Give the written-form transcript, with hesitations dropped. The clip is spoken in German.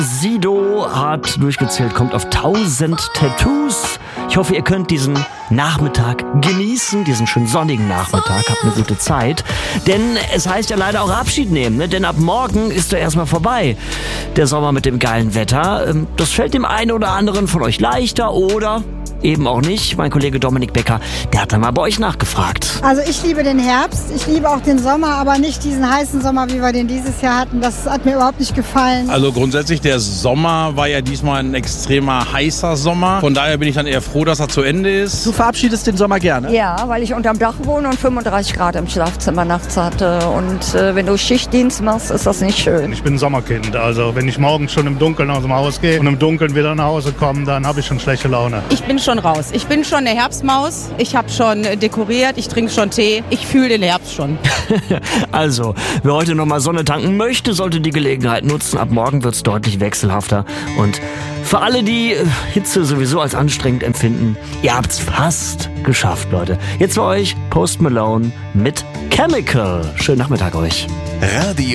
Sido hat durchgezählt, kommt auf 1000 Tattoos. Ich hoffe, ihr könnt diesen Nachmittag genießen, diesen schönen sonnigen Nachmittag. Habt eine gute Zeit. Denn es heißt ja leider auch Abschied nehmen, ne? Denn ab morgen ist er erstmal vorbei. Der Sommer mit dem geilen Wetter. Das fällt dem einen oder anderen von euch leichter oder eben auch nicht. Mein Kollege Dominik Becker, der hat dann mal bei euch nachgefragt. Also ich liebe den Herbst, ich liebe auch den Sommer, aber nicht diesen heißen Sommer, wie wir den dieses Jahr hatten. Das hat mir überhaupt nicht gefallen. Also grundsätzlich, der Sommer war ja diesmal ein extremer heißer Sommer. Von daher bin ich dann eher froh, dass er zu Ende ist. Du verabschiedest den Sommer gerne? Ja, weil ich unterm Dach wohne und 35 Grad im Schlafzimmer nachts hatte. Und wenn du Schichtdienst machst, ist das nicht schön. Ich bin ein Sommerkind, also wenn ich morgens schon im Dunkeln aus dem Haus gehe und im Dunkeln wieder nach Hause komme, dann habe ich schon schlechte Laune. Ich bin schon raus. Ich bin schon eine Herbstmaus. Ich habe schon dekoriert, ich trinke schon Tee. Ich fühle den Herbst schon. Also, wer heute nochmal Sonne tanken möchte, sollte die Gelegenheit nutzen. Ab morgen wird's deutlich wechselhafter. Und für alle, die Hitze sowieso als anstrengend empfinden, ihr habt's fast geschafft, Leute. Jetzt für euch Post Malone mit Chemical. Schönen Nachmittag euch. Radio